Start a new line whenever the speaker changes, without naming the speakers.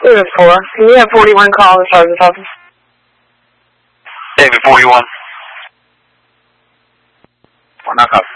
David 4. Can you have 41 call the sergeant's office?
David 41. 1 knock up.